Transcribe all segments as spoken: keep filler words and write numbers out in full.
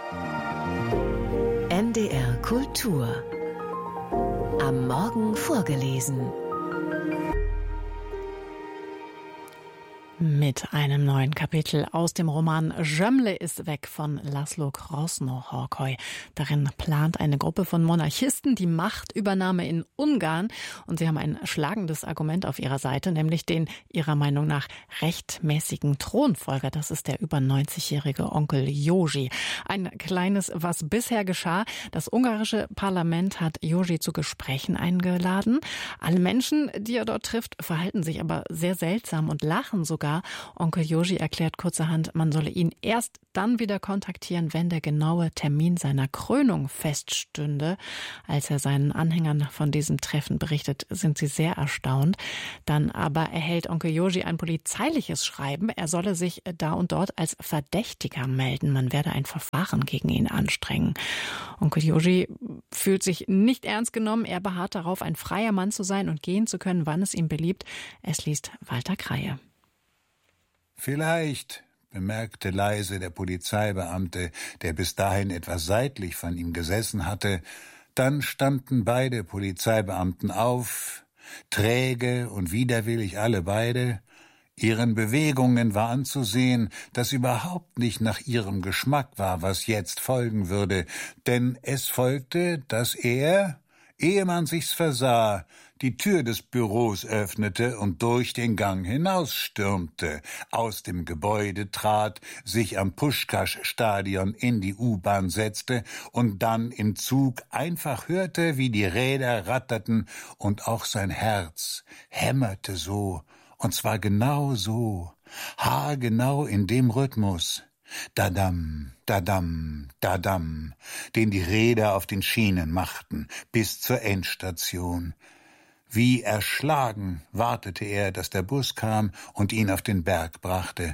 N D R Kultur. Am Morgen vorgelesen. Mit einem neuen Kapitel aus dem Roman Gömle ist weg von Laszlo Krosno-Horkoy. Darin plant eine Gruppe von Monarchisten die Machtübernahme in Ungarn und sie haben ein schlagendes Argument auf ihrer Seite, nämlich den ihrer Meinung nach rechtmäßigen Thronfolger. Das ist der über neunzigjährige Onkel Józsi. Ein kleines, was bisher geschah. Das ungarische Parlament hat Józsi zu Gesprächen eingeladen. Alle Menschen, die er dort trifft, verhalten sich aber sehr seltsam und lachen sogar. Onkel Józsi erklärt kurzerhand, man solle ihn erst dann wieder kontaktieren, wenn der genaue Termin seiner Krönung feststünde. Als er seinen Anhängern von diesem Treffen berichtet, sind sie sehr erstaunt. Dann aber erhält Onkel Józsi ein polizeiliches Schreiben. Er solle sich da und dort als Verdächtiger melden. Man werde ein Verfahren gegen ihn anstrengen. Onkel Józsi fühlt sich nicht ernst genommen. Er beharrt darauf, ein freier Mann zu sein und gehen zu können, wann es ihm beliebt. Es liest Walter Kreie. Vielleicht, bemerkte leise der Polizeibeamte, der bis dahin etwas seitlich von ihm gesessen hatte. Dann standen beide Polizeibeamten auf, träge und widerwillig alle beide. Ihren Bewegungen war anzusehen, dass überhaupt nicht nach ihrem Geschmack war, was jetzt folgen würde, denn es folgte, dass er, ehe man sich's versah, die Tür des Büros öffnete und durch den Gang hinausstürmte, aus dem Gebäude trat, sich am Puschkasch-Stadion in die U-Bahn setzte und dann im Zug einfach hörte, wie die Räder ratterten und auch sein Herz hämmerte so, und zwar genau so, haargenau in dem Rhythmus, Dadam, dadam, dadam, den die Räder auf den Schienen machten, bis zur Endstation. Wie erschlagen wartete er, dass der Bus kam und ihn auf den Berg brachte.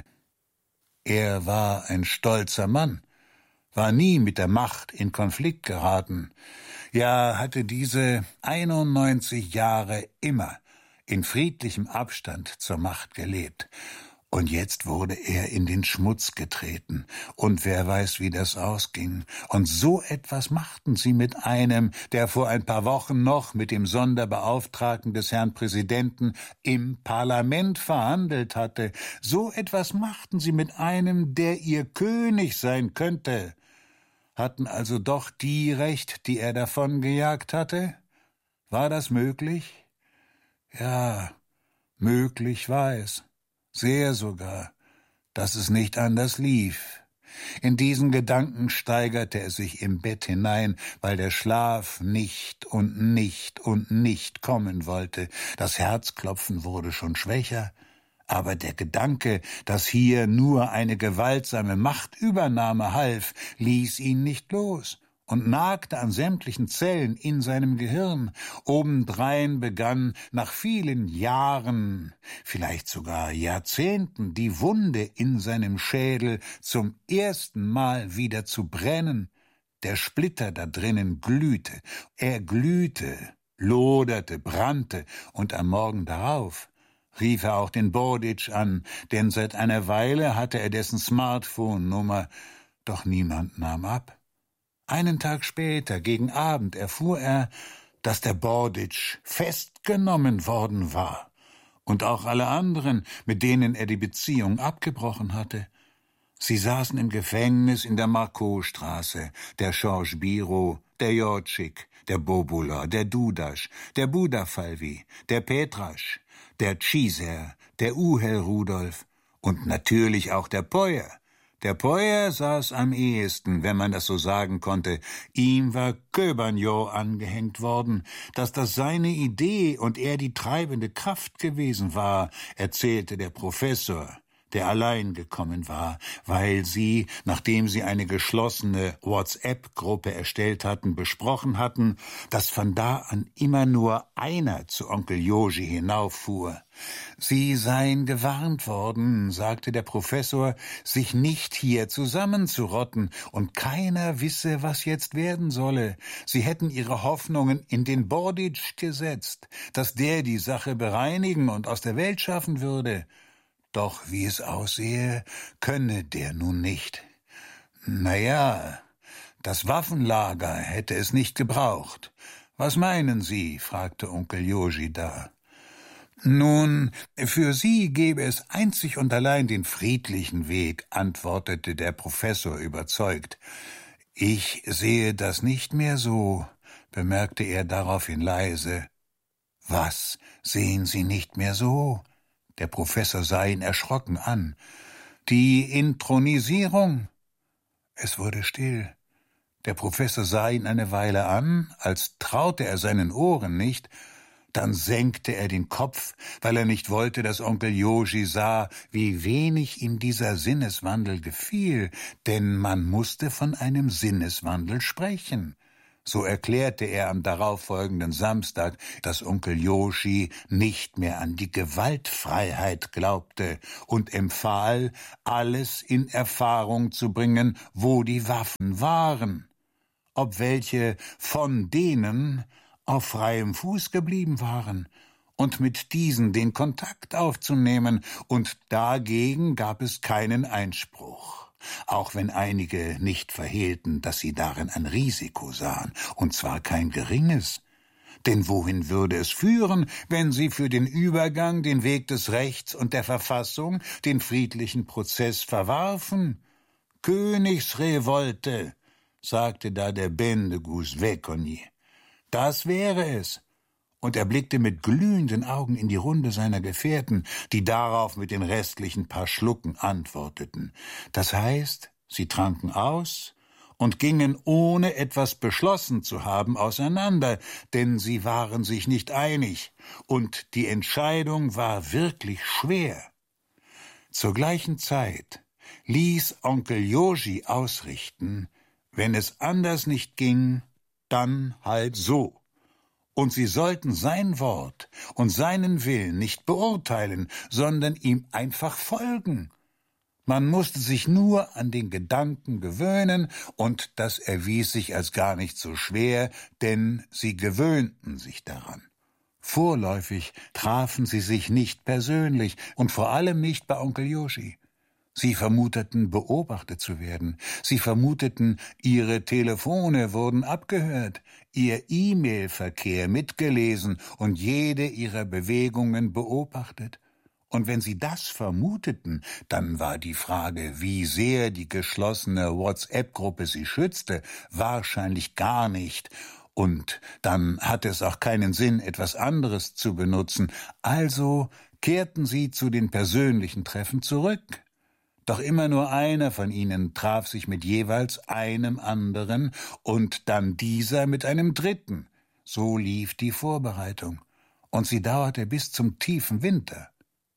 Er war ein stolzer Mann, war nie mit der Macht in Konflikt geraten, ja, hatte diese einundneunzig Jahre immer in friedlichem Abstand zur Macht gelebt. Und jetzt wurde er in den Schmutz getreten. Und wer weiß, wie das ausging. Und so etwas machten sie mit einem, der vor ein paar Wochen noch mit dem Sonderbeauftragten des Herrn Präsidenten im Parlament verhandelt hatte. So etwas machten sie mit einem, der ihr König sein könnte. Hatten also doch die recht, die er davongejagt hatte? War das möglich? Ja, möglich war es. Sehr sogar, dass es nicht anders lief. In diesen Gedanken steigerte er sich im Bett hinein, weil der Schlaf nicht und nicht und nicht kommen wollte. Das Herzklopfen wurde schon schwächer, aber der Gedanke, dass hier nur eine gewaltsame Machtübernahme half, ließ ihn nicht los und nagte an sämtlichen Zellen in seinem Gehirn. Obendrein begann nach vielen Jahren, vielleicht sogar Jahrzehnten, die Wunde in seinem Schädel zum ersten Mal wieder zu brennen. Der Splitter da drinnen glühte, er glühte, loderte, brannte, und am Morgen darauf rief er auch den Borditsch an, denn seit einer Weile hatte er dessen Smartphone-Nummer, doch niemand nahm ab. Einen Tag später, gegen Abend, erfuhr er, dass der Borditsch festgenommen worden war und auch alle anderen, mit denen er die Beziehung abgebrochen hatte. Sie saßen im Gefängnis in der Markowstraße, der Schorsch Biro, der Jodschik, der Bobula, der Dudasch, der Budafalvi, der Petrasch, der Ciser, der Uhel Rudolf und natürlich auch der Peuer. Der Peuer saß am ehesten, wenn man das so sagen konnte. Ihm war Köbernjo angehängt worden. Dass das seine Idee und er die treibende Kraft gewesen war, erzählte der Professor, der allein gekommen war, weil sie, nachdem sie eine geschlossene WhatsApp-Gruppe erstellt hatten, besprochen hatten, dass von da an immer nur einer zu Onkel Józsi hinauffuhr. Sie seien gewarnt worden, sagte der Professor, sich nicht hier zusammenzurotten, und keiner wisse, was jetzt werden solle. Sie hätten ihre Hoffnungen in den Borditsch gesetzt, dass der die Sache bereinigen und aus der Welt schaffen würde. Doch wie es aussehe, könne der nun nicht. Na ja, Das Waffenlager hätte es nicht gebraucht. »Was meinen Sie?« fragte Onkel Joji da. »Nun, für Sie gäbe es einzig und allein den friedlichen Weg«, antwortete der Professor überzeugt. »Ich sehe das nicht mehr so«, bemerkte er daraufhin leise. »Was sehen Sie nicht mehr so?« Der Professor sah ihn erschrocken an. »Die Inthronisierung?« Es wurde still. Der Professor sah ihn eine Weile an, als traute er seinen Ohren nicht. Dann senkte er den Kopf, weil er nicht wollte, dass Onkel Joji sah, wie wenig ihm dieser Sinneswandel gefiel, denn man musste von einem Sinneswandel sprechen. So erklärte er am darauffolgenden Samstag, dass Onkel Joji nicht mehr an die Gewaltfreiheit glaubte und empfahl, alles in Erfahrung zu bringen, wo die Waffen waren. Ob welche von denen auf freiem Fuß geblieben waren, und mit diesen den Kontakt aufzunehmen, und dagegen gab es keinen Einspruch, auch wenn einige nicht verhehlten, dass sie darin ein Risiko sahen, und zwar kein geringes. Denn wohin würde es führen, wenn sie für den Übergang den Weg des Rechts und der Verfassung, den friedlichen Prozess verwarfen? Königsrevolte, sagte da der Bendegus Vekoni. Das wäre es. Und er blickte mit glühenden Augen in die Runde seiner Gefährten, die darauf mit den restlichen paar Schlucken antworteten. Das heißt, sie tranken aus und gingen, ohne etwas beschlossen zu haben, auseinander, denn sie waren sich nicht einig, und die Entscheidung war wirklich schwer. Zur gleichen Zeit ließ Onkel Joji ausrichten, wenn es anders nicht ging, dann halt so. Und sie sollten sein Wort und seinen Willen nicht beurteilen, sondern ihm einfach folgen. Man musste sich nur an den Gedanken gewöhnen, und das erwies sich als gar nicht so schwer, denn sie gewöhnten sich daran. Vorläufig trafen sie sich nicht persönlich und vor allem nicht bei Onkel Joji. Sie vermuteten, beobachtet zu werden. Sie vermuteten, ihre Telefone wurden abgehört, ihr E-Mail-Verkehr mitgelesen und jede ihrer Bewegungen beobachtet. Und wenn sie das vermuteten, dann war die Frage, wie sehr die geschlossene WhatsApp-Gruppe sie schützte, wahrscheinlich gar nicht. Und dann hatte es auch keinen Sinn, etwas anderes zu benutzen. Also kehrten sie zu den persönlichen Treffen zurück. Doch immer nur einer von ihnen traf sich mit jeweils einem anderen und dann dieser mit einem dritten. So lief die Vorbereitung. Und sie dauerte bis zum tiefen Winter.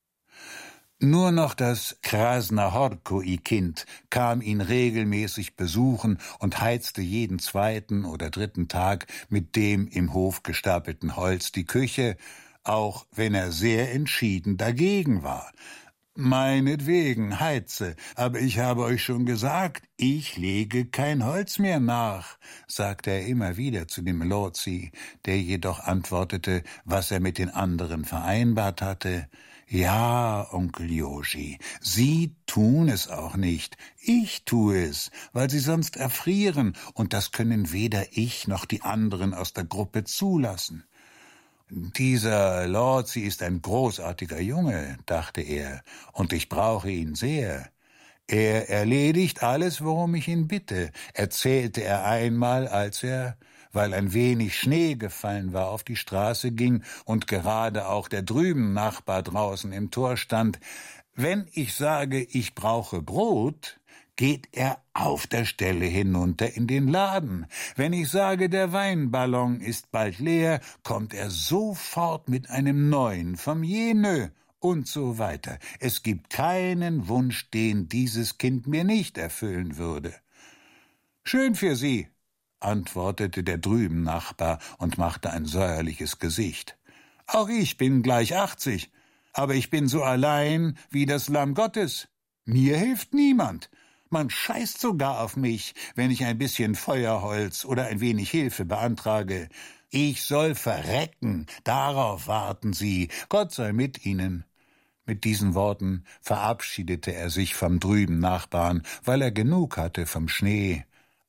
Nur noch das Krasnahorkoi-Kind kam ihn regelmäßig besuchen und heizte jeden zweiten oder dritten Tag mit dem im Hof gestapelten Holz die Küche, auch wenn er sehr entschieden dagegen war. »Meinetwegen, heize, aber ich habe euch schon gesagt, ich lege kein Holz mehr nach«, sagte er immer wieder zu dem Lozi, der jedoch antwortete, was er mit den anderen vereinbart hatte. »Ja, Onkel Joji, Sie tun es auch nicht, ich tue es, weil Sie sonst erfrieren, und das können weder ich noch die anderen aus der Gruppe zulassen.« »Dieser Lozi ist ein großartiger Junge«, dachte er, »und ich brauche ihn sehr. Er erledigt alles, worum ich ihn bitte«, erzählte er einmal, als er, weil ein wenig Schnee gefallen war, auf die Straße ging und gerade auch der drüben Nachbar draußen im Tor stand. »Wenn ich sage, ich brauche Brot, geht er auf der Stelle hinunter in den Laden. Wenn ich sage, der Weinballon ist bald leer, kommt er sofort mit einem neuen vom Jenö und so weiter. Es gibt keinen Wunsch, den dieses Kind mir nicht erfüllen würde.« »Schön für Sie«, antwortete der drüben Nachbar und machte ein säuerliches Gesicht. »Auch ich bin gleich achtzig, aber ich bin so allein wie das Lamm Gottes. Mir hilft niemand. Man scheißt sogar auf mich, wenn ich ein bisschen Feuerholz oder ein wenig Hilfe beantrage. Ich soll verrecken, darauf warten Sie. Gott sei mit Ihnen.« Mit diesen Worten verabschiedete er sich vom drüben Nachbarn, weil er genug hatte vom Schnee.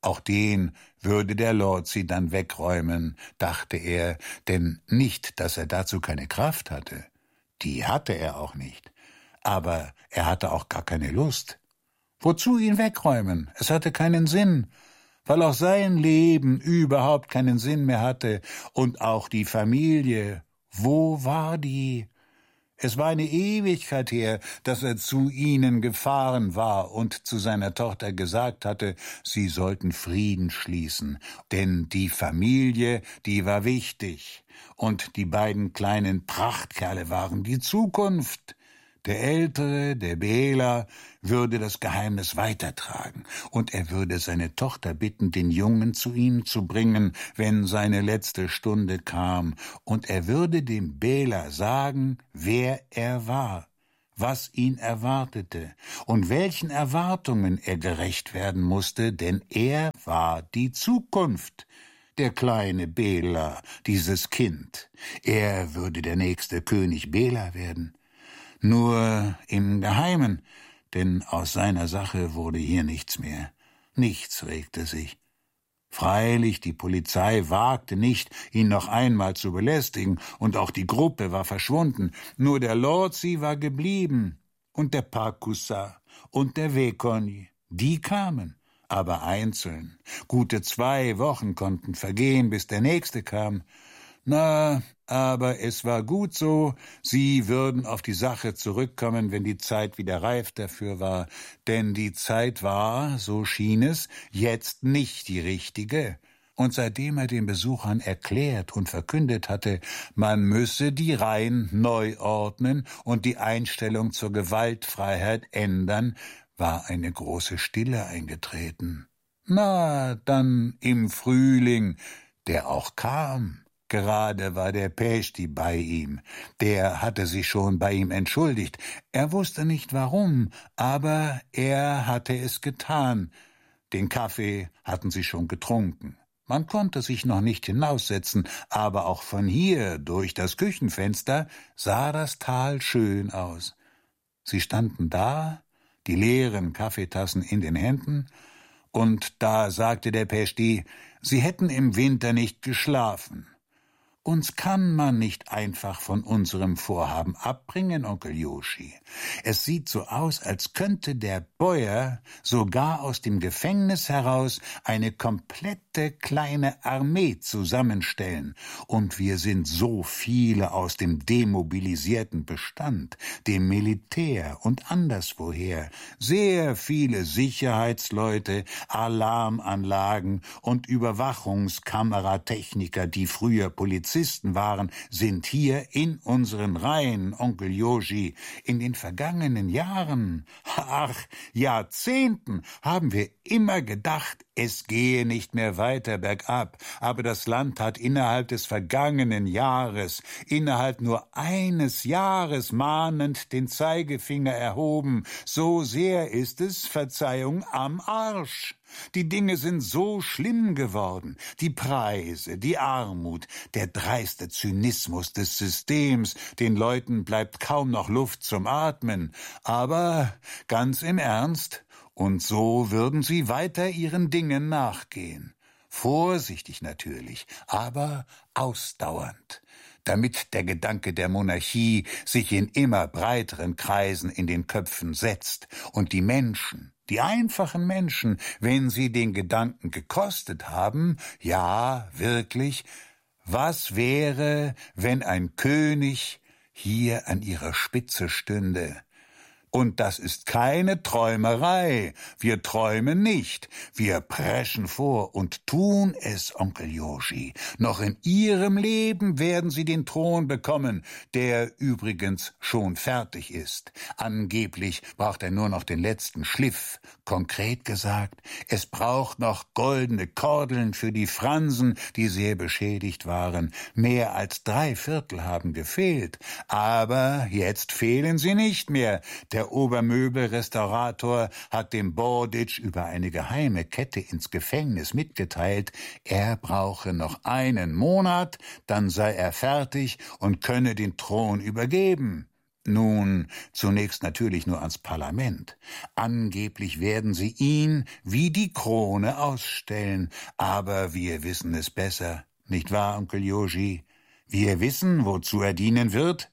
Auch den würde der Lord sie dann wegräumen, dachte er, denn nicht, dass er dazu keine Kraft hatte. Die hatte er auch nicht. Aber er hatte auch gar keine Lust. Wozu ihn wegräumen? Es hatte keinen Sinn, weil auch sein Leben überhaupt keinen Sinn mehr hatte und auch die Familie. Wo war die? Es war eine Ewigkeit her, dass er zu ihnen gefahren war und zu seiner Tochter gesagt hatte, sie sollten Frieden schließen, denn die Familie, die war wichtig, und die beiden kleinen Prachtkerle waren die Zukunft. Der Ältere, der Bela, würde das Geheimnis weitertragen, und er würde seine Tochter bitten, den Jungen zu ihm zu bringen, wenn seine letzte Stunde kam, und er würde dem Bela sagen, wer er war, was ihn erwartete und welchen Erwartungen er gerecht werden musste, denn er war die Zukunft. Der kleine Bela, dieses Kind, er würde der nächste König Bela werden. Nur im Geheimen, denn aus seiner Sache wurde hier nichts mehr. Nichts regte sich. Freilich, die Polizei wagte nicht, ihn noch einmal zu belästigen, und auch die Gruppe war verschwunden. Nur der Lord, sie war geblieben, und der Pakusa und der Vekoni, die kamen, aber einzeln. Gute zwei Wochen konnten vergehen, bis der nächste kam. Na, aber es war gut so, sie würden auf die Sache zurückkommen, wenn die Zeit wieder reif dafür war, denn die Zeit war, so schien es, jetzt nicht die richtige. Und seitdem er den Besuchern erklärt und verkündet hatte, man müsse die Reihen neu ordnen und die Einstellung zur Gewaltfreiheit ändern, war eine große Stille eingetreten. Na, dann im Frühling, der auch kam. Gerade war der Peshti bei ihm. Der hatte sich schon bei ihm entschuldigt. Er wusste nicht warum, aber er hatte es getan. Den Kaffee hatten sie schon getrunken. Man konnte sich noch nicht hinaussetzen, aber auch von hier, durch das Küchenfenster, sah das Tal schön aus. Sie standen da, die leeren Kaffeetassen in den Händen, und da sagte der Peshti, sie hätten im Winter nicht geschlafen. Uns kann man nicht einfach von unserem Vorhaben abbringen, Onkel Joshi. Es sieht so aus, als könnte der Bäuer sogar aus dem Gefängnis heraus eine komplette kleine Armee zusammenstellen. Und wir sind so viele aus dem demobilisierten Bestand, dem Militär und anderswoher. Sehr viele Sicherheitsleute, Alarmanlagen und Überwachungskameratechniker, die früher Polizisten waren, sind hier in unseren Reihen, Onkel Joshi. In den vergangenen Jahren, ach, Jahrzehnten, haben wir immer gedacht, es gehe nicht mehr weiter bergab. Aber das Land hat innerhalb des vergangenen Jahres, innerhalb nur eines Jahres mahnend den Zeigefinger erhoben. So sehr ist es, Verzeihung, am Arsch. Die Dinge sind so schlimm geworden. Die Preise, die Armut, der dreiste Zynismus des Systems. Den Leuten bleibt kaum noch Luft zum Atmen. Aber ganz im Ernst, und so würden sie weiter ihren Dingen nachgehen. Vorsichtig natürlich, aber ausdauernd, damit der Gedanke der Monarchie sich in immer breiteren Kreisen in den Köpfen setzt und die Menschen, die einfachen Menschen, wenn sie den Gedanken gekostet haben, ja, wirklich, was wäre, wenn ein König hier an ihrer Spitze stünde? Und das ist keine Träumerei. Wir träumen nicht. Wir preschen vor und tun es, Onkel Joshi. Noch in Ihrem Leben werden Sie den Thron bekommen, der übrigens schon fertig ist. Angeblich braucht er nur noch den letzten Schliff. Konkret gesagt, es braucht noch goldene Kordeln für die Fransen, die sehr beschädigt waren. Mehr als drei Viertel haben gefehlt. Aber jetzt fehlen sie nicht mehr. Der Der Obermöbelrestaurator hat dem Borditsch über eine geheime Kette ins Gefängnis mitgeteilt, er brauche noch einen Monat, dann sei er fertig und könne den Thron übergeben. Nun, zunächst natürlich nur ans Parlament. Angeblich werden sie ihn wie die Krone ausstellen. Aber wir wissen es besser, nicht wahr, Onkel Joji? Wir wissen, wozu er dienen wird.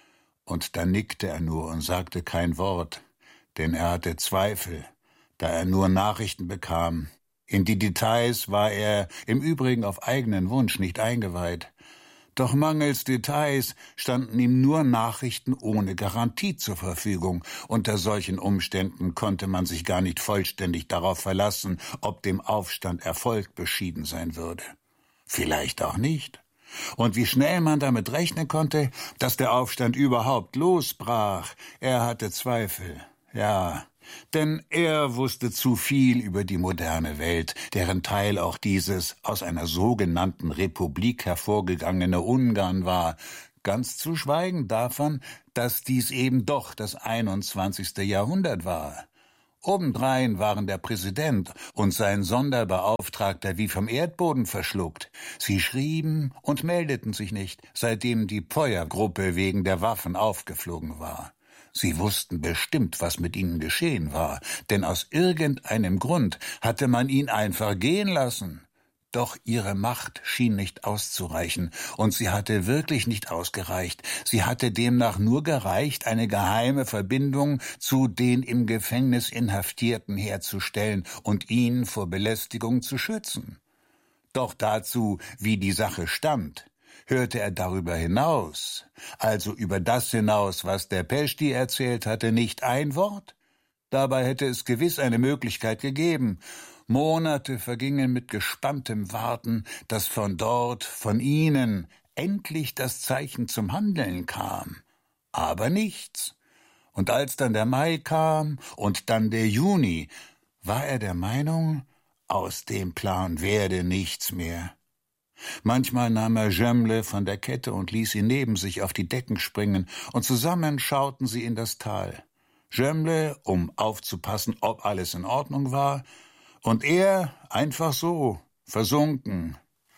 Und dann nickte er nur und sagte kein Wort, denn er hatte Zweifel, da er nur Nachrichten bekam. In die Details war er im Übrigen auf eigenen Wunsch nicht eingeweiht. Doch mangels Details standen ihm nur Nachrichten ohne Garantie zur Verfügung. Unter solchen Umständen konnte man sich gar nicht vollständig darauf verlassen, ob dem Aufstand Erfolg beschieden sein würde. Vielleicht auch nicht. Und wie schnell man damit rechnen konnte, dass der Aufstand überhaupt losbrach, er hatte Zweifel. Ja, denn er wusste zu viel über die moderne Welt, deren Teil auch dieses aus einer sogenannten Republik hervorgegangene Ungarn war, ganz zu schweigen davon, dass dies eben doch das einundzwanzigste Jahrhundert war. Obendrein waren der Präsident und sein Sonderbeauftragter wie vom Erdboden verschluckt. Sie schrieben und meldeten sich nicht, seitdem die Peuer-Gruppe wegen der Waffen aufgeflogen war. Sie wussten bestimmt, was mit ihnen geschehen war, denn aus irgendeinem Grund hatte man ihn einfach gehen lassen. Doch ihre Macht schien nicht auszureichen, und sie hatte wirklich nicht ausgereicht. Sie hatte demnach nur gereicht, eine geheime Verbindung zu den im Gefängnis Inhaftierten herzustellen und ihn vor Belästigung zu schützen. Doch dazu, wie die Sache stand, hörte er darüber hinaus, also über das hinaus, was der Peshti erzählt hatte, nicht ein Wort. Dabei hätte es gewiss eine Möglichkeit gegeben. Monate vergingen mit gespanntem Warten, dass von dort, von ihnen, endlich das Zeichen zum Handeln kam. Aber nichts. Und als dann der Mai kam und dann der Juni, war er der Meinung, aus dem Plan werde nichts mehr. Manchmal nahm er Jömmle von der Kette und ließ ihn neben sich auf die Decken springen, und zusammen schauten sie in das Tal. Jömmle, um aufzupassen, ob alles in Ordnung war, und er einfach so, versunken.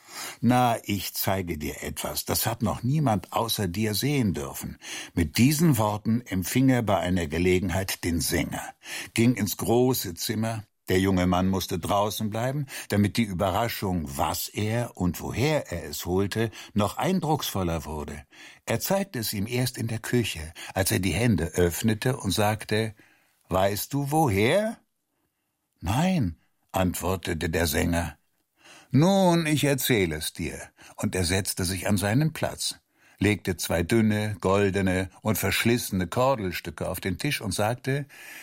»Na, ich zeige dir etwas, das hat noch niemand außer dir sehen dürfen.« Mit diesen Worten empfing er bei einer Gelegenheit den Sänger, ging ins große Zimmer. Der junge Mann musste draußen bleiben, damit die Überraschung, was er und woher er es holte, noch eindrucksvoller wurde. Er zeigte es ihm erst in der Küche, als er die Hände öffnete und sagte, »Weißt du, woher?« »Nein«, antwortete der Sänger. »Nun, ich erzähle es dir.« Und er setzte sich an seinen Platz, legte zwei dünne, goldene und verschlissene Kordelstücke auf den Tisch und sagte,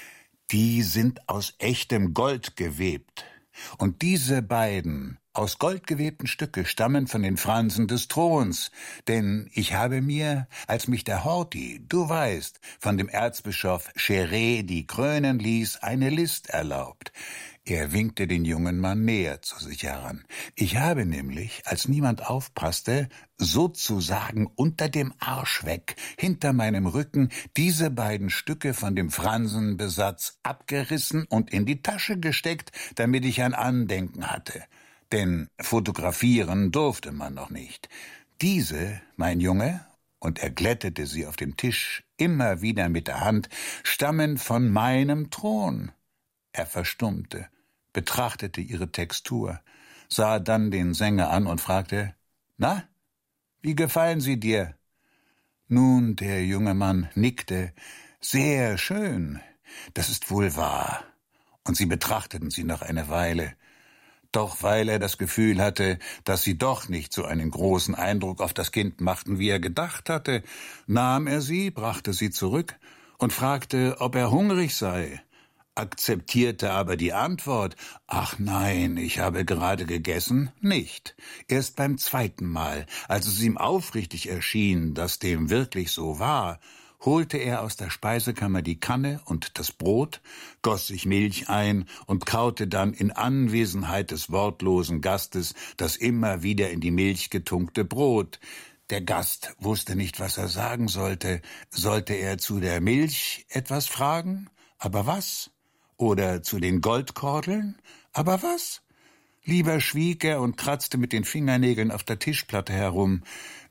»Die sind aus echtem Gold gewebt. Und diese beiden aus Gold gewebten Stücke stammen von den Fransen des Throns. Denn ich habe mir, als mich der Horthy, du weißt, von dem Erzbischof Cheredi krönen ließ, eine List erlaubt.« Er winkte den jungen Mann näher zu sich heran. »Ich habe nämlich, als niemand aufpasste, sozusagen unter dem Arsch weg, hinter meinem Rücken, diese beiden Stücke von dem Fransenbesatz abgerissen und in die Tasche gesteckt, damit ich ein Andenken hatte. Denn fotografieren durfte man noch nicht. Diese, mein Junge«, und er glättete sie auf dem Tisch immer wieder mit der Hand, »stammen von meinem Thron.« Er verstummte, betrachtete ihre Textur, sah dann den Sänger an und fragte, »Na, wie gefallen sie dir?« Nun, der junge Mann nickte, »Sehr schön, das ist wohl wahr.« Und sie betrachteten sie noch eine Weile. Doch weil er das Gefühl hatte, dass sie doch nicht so einen großen Eindruck auf das Kind machten, wie er gedacht hatte, nahm er sie, brachte sie zurück und fragte, ob er hungrig sei, akzeptierte aber die Antwort, »Ach nein, ich habe gerade gegessen«, nicht. Erst beim zweiten Mal, als es ihm aufrichtig erschien, dass dem wirklich so war, holte er aus der Speisekammer die Kanne und das Brot, goss sich Milch ein und kaute dann in Anwesenheit des wortlosen Gastes das immer wieder in die Milch getunkte Brot. Der Gast wusste nicht, was er sagen sollte. Sollte er zu der Milch etwas fragen? Aber was? Oder zu den Goldkordeln? Aber was? Lieber schwieg er und kratzte mit den Fingernägeln auf der Tischplatte herum.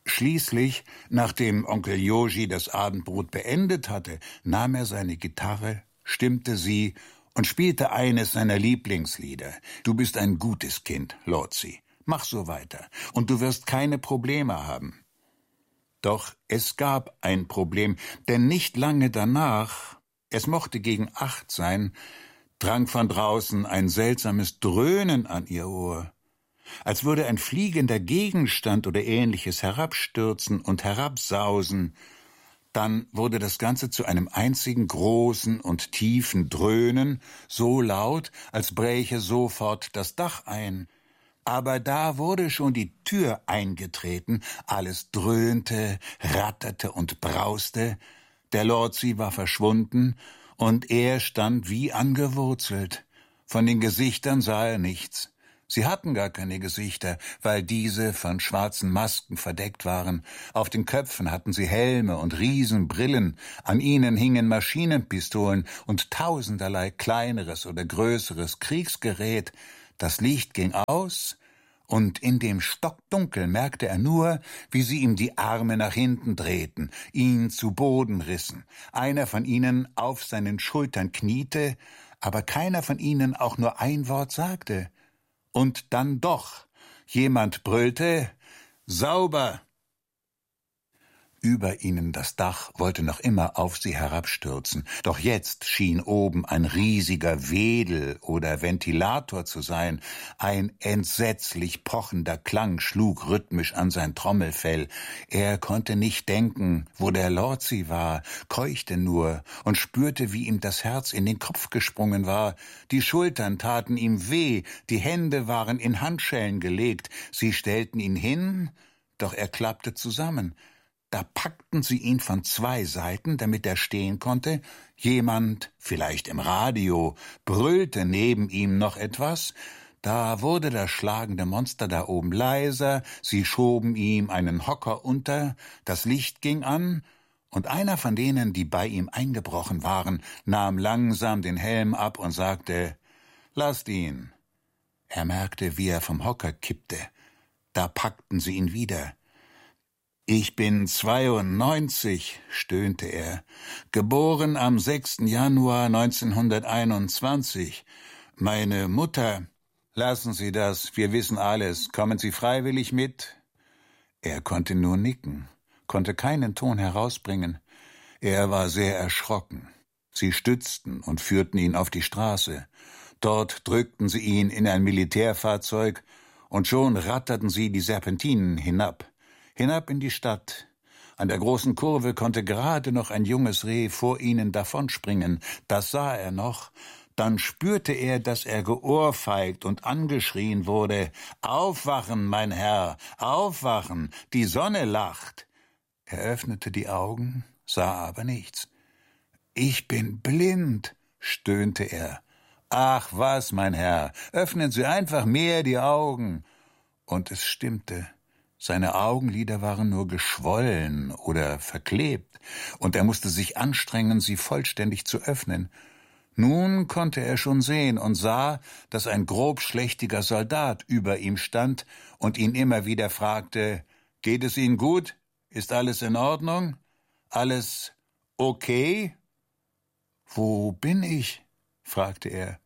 Schließlich, nachdem Onkel Joji das Abendbrot beendet hatte, nahm er seine Gitarre, stimmte sie und spielte eines seiner Lieblingslieder. »Du bist ein gutes Kind, Lotzi. Mach so weiter, und du wirst keine Probleme haben.« Doch es gab ein Problem, denn nicht lange danach, es mochte gegen acht sein, drang von draußen ein seltsames Dröhnen an ihr Ohr, als würde ein fliegender Gegenstand oder Ähnliches herabstürzen und herabsausen. Dann wurde das Ganze zu einem einzigen großen und tiefen Dröhnen, so laut, als bräche sofort das Dach ein. Aber da wurde schon die Tür eingetreten, alles dröhnte, ratterte und brauste. Der Lotzi war verschwunden, und er stand wie angewurzelt. Von den Gesichtern sah er nichts. Sie hatten gar keine Gesichter, weil diese von schwarzen Masken verdeckt waren. Auf den Köpfen hatten sie Helme und Riesenbrillen, an ihnen hingen Maschinenpistolen und tausenderlei kleineres oder größeres Kriegsgerät. Das Licht ging aus, und in dem Stockdunkel merkte er nur, wie sie ihm die Arme nach hinten drehten, ihn zu Boden rissen. Einer von ihnen auf seinen Schultern kniete, aber keiner von ihnen auch nur ein Wort sagte. Und dann doch, jemand brüllte, »Sauber!« Über ihnen das Dach wollte noch immer auf sie herabstürzen, doch jetzt schien oben ein riesiger Wedel oder Ventilator zu sein. Ein entsetzlich pochender Klang schlug rhythmisch an sein Trommelfell. Er konnte nicht denken, wo der Lotzi war, keuchte nur und spürte, wie ihm das Herz in den Kopf gesprungen war. Die Schultern taten ihm weh, die Hände waren in Handschellen gelegt. Sie stellten ihn hin, doch er klappte zusammen. Da packten sie ihn von zwei Seiten, damit er stehen konnte. Jemand, vielleicht im Radio, brüllte neben ihm noch etwas. Da wurde das schlagende Monster da oben leiser, sie schoben ihm einen Hocker unter, das Licht ging an, und einer von denen, die bei ihm eingebrochen waren, nahm langsam den Helm ab und sagte, »Lasst ihn.« Er merkte, wie er vom Hocker kippte. Da packten sie ihn wieder. »Ich bin zweiundneunzig«, stöhnte er, »geboren am sechsten Januar neunzehnhunderteinundzwanzig. Meine Mutter...« »Lassen Sie das, wir wissen alles. Kommen Sie freiwillig mit?« Er konnte nur nicken, konnte keinen Ton herausbringen. Er war sehr erschrocken. Sie stützten und führten ihn auf die Straße. Dort drückten sie ihn in ein Militärfahrzeug, und schon ratterten sie die Serpentinen hinab. Hinab in die Stadt. An der großen Kurve konnte gerade noch ein junges Reh vor ihnen davonspringen. Das sah er noch. Dann spürte er, dass er geohrfeigt und angeschrien wurde. »Aufwachen, mein Herr, aufwachen! Die Sonne lacht!« Er öffnete die Augen, sah aber nichts. »Ich bin blind«, stöhnte er. »Ach was, mein Herr, öffnen Sie einfach mehr die Augen!« Und es stimmte. Seine Augenlider waren nur geschwollen oder verklebt, und er musste sich anstrengen, sie vollständig zu öffnen. Nun konnte er schon sehen und sah, dass ein grobschlächtiger Soldat über ihm stand und ihn immer wieder fragte, »Geht es Ihnen gut? Ist alles in Ordnung? Alles okay?« »Wo bin ich?« fragte er.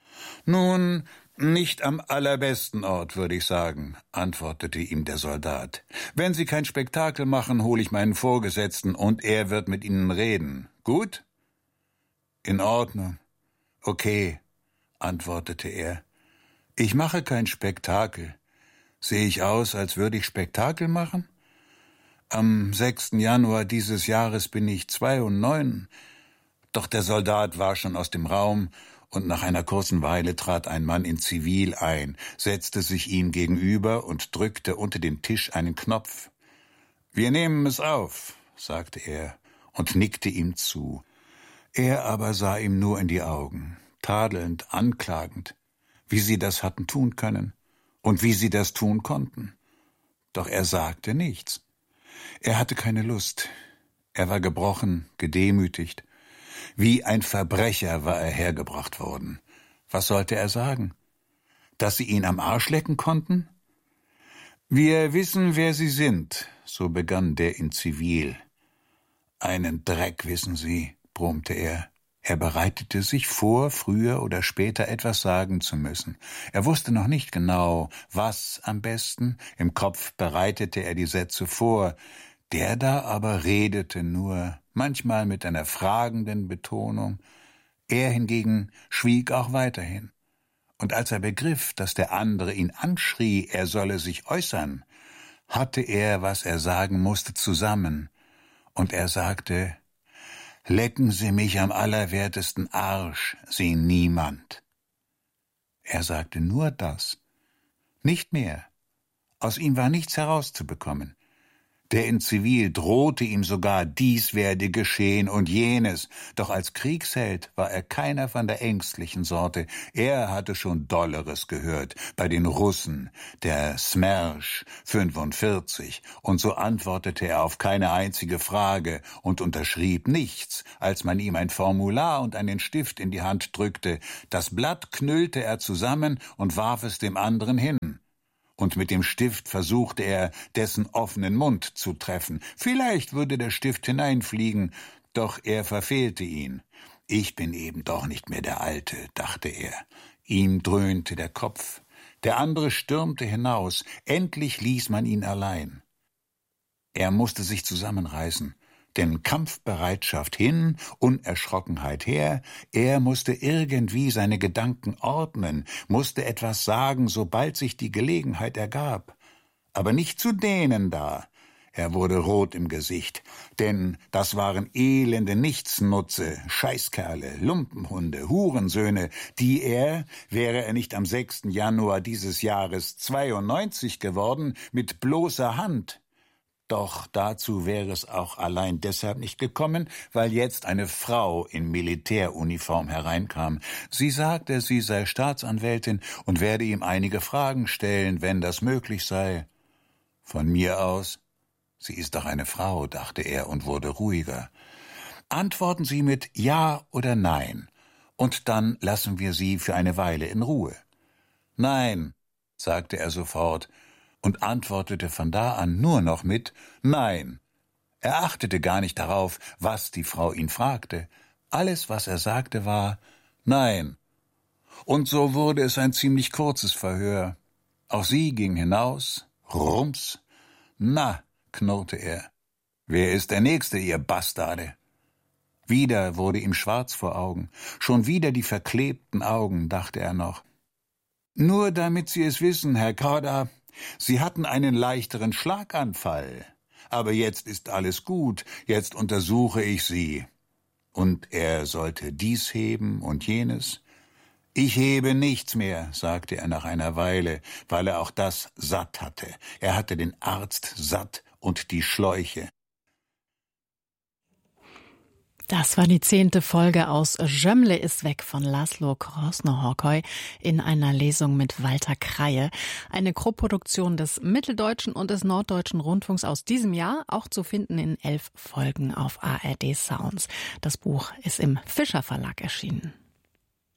»Nun, nicht am allerbesten Ort, würde ich sagen«, antwortete ihm der Soldat. »Wenn Sie kein Spektakel machen, hole ich meinen Vorgesetzten, und er wird mit Ihnen reden. Gut?« »In Ordnung. Okay«, antwortete er. »Ich mache kein Spektakel. Sehe ich aus, als würde ich Spektakel machen? Am sechsten Januar dieses Jahres bin ich zweiundneun.« Doch der Soldat war schon aus dem Raum, und nach einer kurzen Weile trat ein Mann in Zivil ein, setzte sich ihm gegenüber und drückte unter dem Tisch einen Knopf. »Wir nehmen es auf«, sagte er und nickte ihm zu. Er aber sah ihm nur in die Augen, tadelnd, anklagend, wie sie das hatten tun können und wie sie das tun konnten. Doch er sagte nichts. Er hatte keine Lust. Er war gebrochen, gedemütigt. Wie ein Verbrecher war er hergebracht worden. Was sollte er sagen? Dass sie ihn am Arsch lecken konnten? »Wir wissen, wer Sie sind«, so begann der in Zivil. »Einen Dreck, wissen Sie«, brummte er. Er bereitete sich vor, früher oder später etwas sagen zu müssen. Er wusste noch nicht genau, was am besten. Im Kopf bereitete er die Sätze vor. Der da aber redete nur, manchmal mit einer fragenden Betonung. Er hingegen schwieg auch weiterhin. Und als er begriff, dass der andere ihn anschrie, er solle sich äußern, hatte er, was er sagen musste, zusammen. Und er sagte: »Lecken Sie mich am allerwertesten Arsch, Sie Niemand.« Er sagte nur das, nicht mehr. Aus ihm war nichts herauszubekommen. Der in Zivil drohte ihm sogar, dies werde geschehen und jenes, doch als Kriegsheld war er keiner von der ängstlichen Sorte. Er hatte schon Dolleres gehört, bei den Russen, der Smersh fünfundvierzig, und so antwortete er auf keine einzige Frage und unterschrieb nichts, als man ihm ein Formular und einen Stift in die Hand drückte. Das Blatt knüllte er zusammen und warf es dem anderen hin. Und mit dem Stift versuchte er, dessen offenen Mund zu treffen. Vielleicht würde der Stift hineinfliegen, doch er verfehlte ihn. »Ich bin eben doch nicht mehr der Alte«, dachte er. Ihm dröhnte der Kopf. Der andere stürmte hinaus. Endlich ließ man ihn allein. Er musste sich zusammenreißen. Denn Kampfbereitschaft hin, Unerschrockenheit her, er musste irgendwie seine Gedanken ordnen, musste etwas sagen, sobald sich die Gelegenheit ergab. Aber nicht zu denen da. Er wurde rot im Gesicht, denn das waren elende Nichtsnutze, Scheißkerle, Lumpenhunde, Hurensöhne, die er, wäre er nicht am sechsten Januar dieses Jahres zweiundneunzig geworden, mit bloßer Hand. Doch dazu wäre es auch allein deshalb nicht gekommen, weil jetzt eine Frau in Militäruniform hereinkam. Sie sagte, sie sei Staatsanwältin und werde ihm einige Fragen stellen, wenn das möglich sei. Von mir aus? Sie ist doch eine Frau, dachte er und wurde ruhiger. Antworten Sie mit Ja oder Nein, und dann lassen wir Sie für eine Weile in Ruhe. Nein, sagte er sofort, und antwortete von da an nur noch mit Nein. Er achtete gar nicht darauf, was die Frau ihn fragte. Alles, was er sagte, war Nein. Und so wurde es ein ziemlich kurzes Verhör. Auch sie ging hinaus, rums. »Na«, knurrte er, »wer ist der Nächste, ihr Bastarde?« Wieder wurde ihm schwarz vor Augen. Schon wieder die verklebten Augen, dachte er noch. »Nur damit Sie es wissen, Herr Korda, Sie hatten einen leichteren Schlaganfall, aber jetzt ist alles gut, jetzt untersuche ich Sie.« Und er sollte dies heben und jenes. »Ich hebe nichts mehr«, sagte er nach einer Weile, weil er auch das satt hatte. Er hatte den Arzt satt und die Schläuche. Das war die zehnte Folge aus Jömmle ist weg von László Krosno-Horkoy in einer Lesung mit Walter Kreie. Eine Koproduktion des Mitteldeutschen und des Norddeutschen Rundfunks aus diesem Jahr, auch zu finden in elf Folgen auf A R D Sounds. Das Buch ist im Fischer Verlag erschienen.